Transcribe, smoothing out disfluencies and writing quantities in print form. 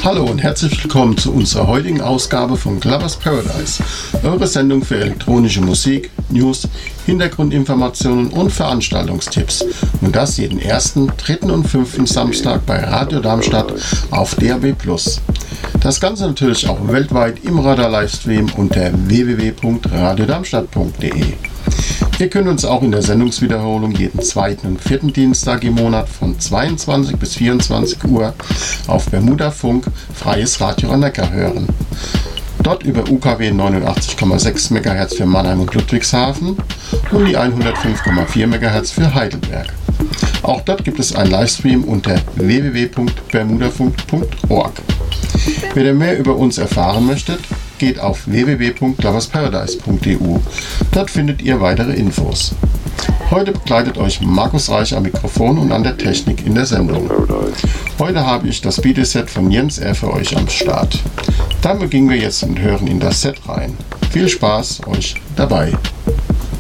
Hallo und herzlich willkommen zu unserer heutigen Ausgabe von Clubbers Paradise, eure Sendung für elektronische Musik, News, Hintergrundinformationen und Veranstaltungstipps. Und das jeden ersten, dritten und fünften Samstag bei Radio Darmstadt auf DAB+. Das Ganze natürlich auch weltweit im Radar-Livestream unter www.radiodarmstadt.de. Ihr könnt uns auch in der Sendungswiederholung jeden zweiten und vierten Dienstag im Monat von 22 bis 24 Uhr auf Bermuda Funk Freies Radio Rhein-Neckar hören. Dort über UKW 89,6 MHz für Mannheim und Ludwigshafen und die 105,4 MHz für Heidelberg. Auch dort gibt es einen Livestream unter www.bermudafunk.org. Wer denn mehr über uns erfahren möchtet, geht auf www.clubbersparadise.eu. Dort findet ihr weitere Infos. Heute begleitet euch Markus Reich am Mikrofon und an der Technik in der Sendung. Heute habe ich das BD-Set von Jens R. für euch am Start. Damit gehen wir jetzt und hören in das Set rein. Viel Spaß euch dabei!